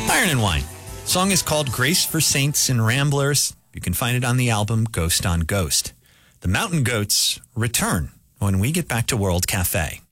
Iron and Wine. Song is called Grace for Saints and Ramblers. You can find it on the album Ghost on Ghost. The Mountain Goats return when we get back to World Cafe.